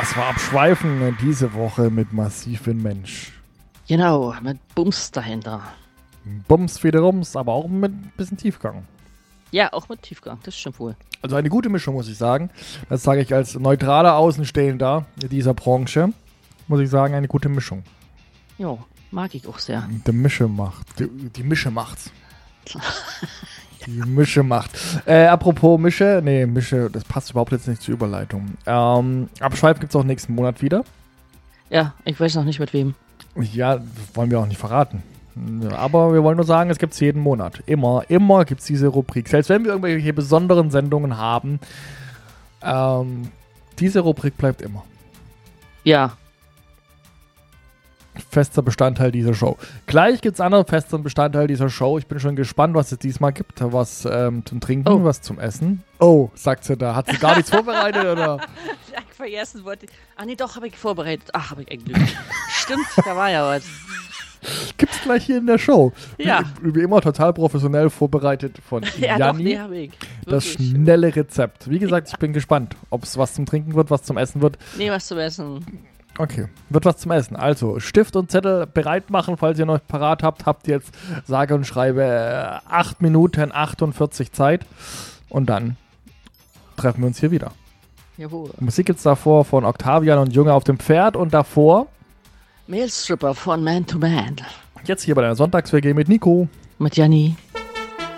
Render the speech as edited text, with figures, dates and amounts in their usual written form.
Das war Abschweifen diese Woche mit Massiven Mensch. Genau, mit Bums dahinter. Bums wiederums, aber auch mit ein bisschen Tiefgang. Ja, auch mit Tiefgang, das stimmt wohl. Also eine gute Mischung, muss ich sagen. Das sage ich als neutraler Außenstehender dieser Branche. Muss ich sagen, eine gute Mischung. Jo, mag ich auch sehr. Die Mische macht. Die Mische macht's. Die Mische macht. Apropos Mische, Mische, das passt überhaupt jetzt nicht zur Überleitung. Abschweif gibt's auch nächsten Monat wieder. Ja, ich weiß noch nicht mit wem. Ja, das wollen wir auch nicht verraten. Aber wir wollen nur sagen, es gibt's jeden Monat. Immer gibt's diese Rubrik. Selbst wenn wir irgendwelche besonderen Sendungen haben, diese Rubrik bleibt immer. Ja. Fester Bestandteil dieser Show. Gleich gibt es anderen festen Bestandteil dieser Show. Ich bin schon gespannt, was es diesmal gibt. Was zum Trinken, was zum Essen. Oh, sagt sie da. Hat sie gar nichts vorbereitet, oder? Ja, ich vergessen wollte. Nee, doch, habe ich vorbereitet. Ach, habe ich eigentlich. Stimmt, da war ja was. Gibt's gleich hier in der Show. Ja. Wie immer total professionell vorbereitet von Ja, Janni. doch, nee, habe ich. Das Wirklich. schnelle Rezept. Wie gesagt, ich bin gespannt, ob es was zum Trinken wird, was zum Essen wird. Nee, was zum Essen. Okay, wird was zum Essen. Also, Stift und Zettel bereit machen, falls ihr noch parat habt. Habt ihr jetzt sage und schreibe 8 Minuten 48 Zeit. Und dann treffen wir uns hier wieder. Jawohl. Musik gibt's davor von Octavian und Junge auf dem Pferd. Und davor Mailstripper von Man to Man. jetzt hier bei der Sonntags-WG mit Nico. Mit Janni.